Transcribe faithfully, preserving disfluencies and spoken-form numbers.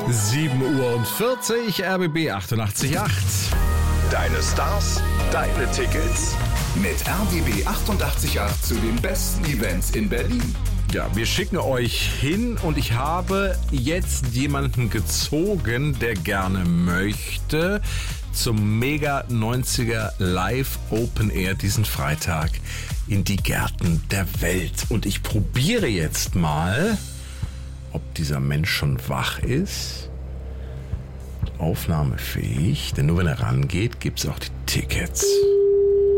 sieben Uhr vierzig, R B B achtundachtzig Komma acht. Deine Stars, deine Tickets. Mit R B B achtundachtzig Komma acht zu den besten Events in Berlin. Ja, wir schicken euch hin und ich habe jetzt jemanden gezogen, der gerne möchte zum Mega neunziger Live Open Air diesen Freitag in die Gärten der Welt. Und ich probiere jetzt mal, ob dieser Mensch schon wach ist, aufnahmefähig, denn nur wenn er rangeht, gibt es auch die Tickets.